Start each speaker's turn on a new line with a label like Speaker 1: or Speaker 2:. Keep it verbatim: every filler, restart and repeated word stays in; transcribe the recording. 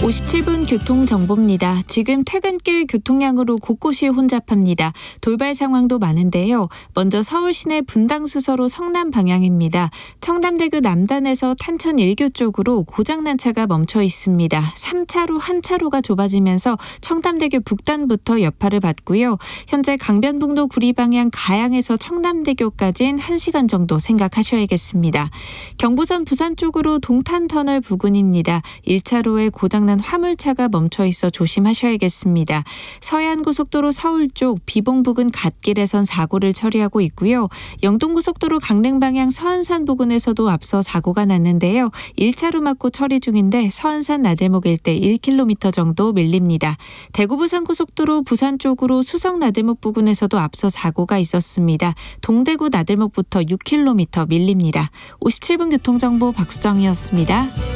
Speaker 1: 오십칠 분 교통정보입니다. 지금 퇴근길 교통량으로 곳곳이 혼잡합니다. 돌발 상황도 많은데요. 먼저 서울 시내 분당수서로 성남 방향입니다. 청담대교 남단에서 탄천 일교 쪽으로 고장난 차가 멈춰 있습니다. 삼 차로 한 차로가 좁아지면서 청담대교 북단부터 여파를 받고요. 현재 강변북로 구리 방향 가양에서 청담대교까지는 한 시간 정도 생각하셔야겠습니다. 경부선 부산 쪽으로 동탄터널 부근입니다. 일 차로에 고장난 화물차가 멈춰 있어 조심하셔야겠습니다. 서해안고속도로 서울 쪽 비봉 부근 갓길에선 사고를 처리하고 있고요. 영동고속도로 강릉 방향 서안산 부근에서도 앞서 사고가 났는데요. 일 차로 막고 처리 중인데 서안산 나들목 일대 일 킬로미터 정도 밀립니다. 대구 부산고속도로 부산 쪽으로 수성 나들목 부근에서도 앞서 사고가 있었습니다. 동대구 나들목부터 육 킬로미터 밀립니다. 오십칠 분 교통정보 박수정이었습니다.